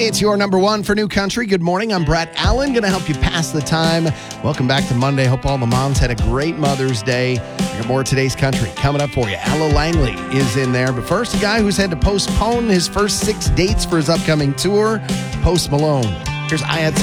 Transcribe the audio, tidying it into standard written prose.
It's your number one for New Country. Good morning. I'm Brett Allen, going to help you pass the time. Welcome back to Monday. Hope all the moms had a great Mother's Day. We got more of today's country coming up for you. Ella Langley is in there. But first, a guy who's had to postpone his first 6 dates for his upcoming tour, Post Malone. Here's I Had Some